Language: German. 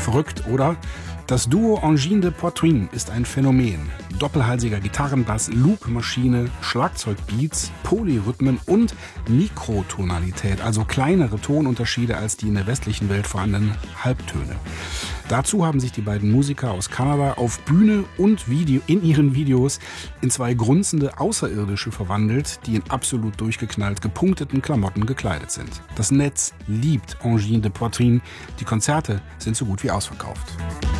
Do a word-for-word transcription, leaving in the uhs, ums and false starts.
Verrückt, oder? Das Duo Engine de Poitrine ist ein Phänomen. Doppelhalsiger Gitarrenbass, Loopmaschine, Schlagzeugbeats, Polyrhythmen und Mikrotonalität, also kleinere Tonunterschiede als die in der westlichen Welt vorhandenen Halbtöne. Dazu haben sich die beiden Musiker aus Kanada auf Bühne und Video in ihren Videos in zwei grunzende Außerirdische verwandelt, die in absolut durchgeknallt gepunkteten Klamotten gekleidet sind. Das Netz liebt Engine de Poitrine. Die Konzerte sind so gut wie ausverkauft.